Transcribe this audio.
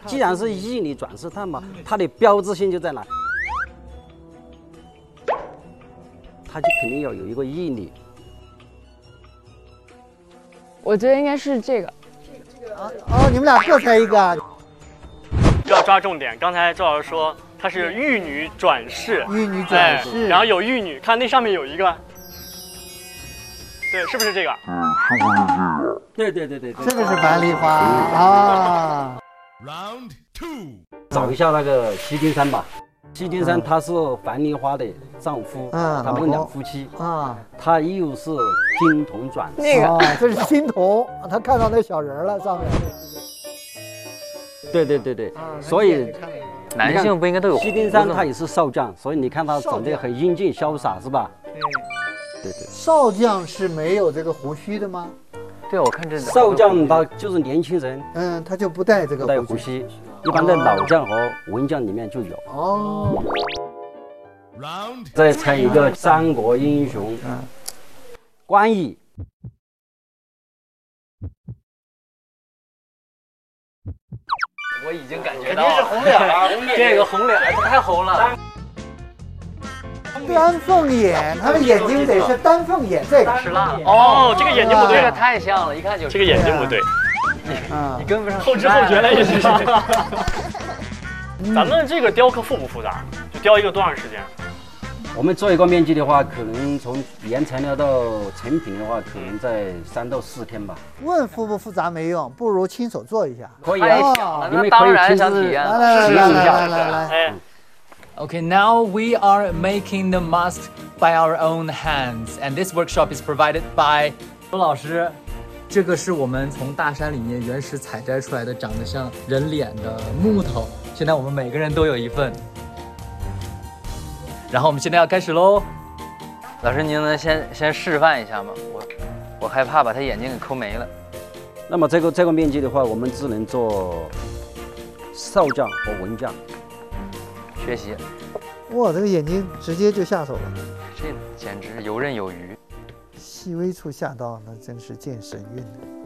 既然是玉女转世炭嘛，它的标志性就在哪？它就肯定要有一个玉女。 我觉得应该是这个。 哦，你们俩各猜一个啊。 要抓重点。刚才周老师说它是玉女转世， 玉女转世， 然后有玉女，看那上面有一个，对，是不是这个？ 对， 这个是樊梨花啊。 Round 2， 找一下那个西丁山吧。西丁山他是樊梨花的丈夫，他们两夫妻啊，他又是金童转世。 那个， 这是金童，他看到那小人了上面。 对，所以男性不应该都有？ 西丁山他也是少将，所以你看他长得很英俊潇洒，是吧？对。 少将是没有这个胡须的吗？ 对，我看这少将他就是年轻人， 他就不带这个胡须，一般在老将和文将里面就有。哦。再猜一个三国英雄，关羽。 我已经感觉到了，肯定是红脸，这个红脸太红了。 丹凤眼，他的眼睛得是丹凤眼，这个是辣哦，这个眼睛不对， 这个太像了，一看就是这个眼睛不对， 你跟不上， 后知后觉了也是。咱们这个雕刻复不复杂？就雕一个多长时间？ 我们做一个面具的话，可能从原材料到成品的话，可能在3到4天吧。 问复不复杂没用，不如亲手做一下。 可以啊， 那当然想体验。 来。 Okay, now we are making the mask by our own hands, and this workshop is provided by 周老师。这个是我们从大山里面原始采摘出来的，长得像人脸的木头。现在我们每个人都有一份。然后我们现在要开始喽。 老师，您能先示范一下吗？我害怕把他眼睛给抠没了。 那么这个面具的话，我们只能做少将和文将。 学习。 哇，这个眼睛直接就下手了， 这简直游刃有余。 细微处下刀，那真是见神韵。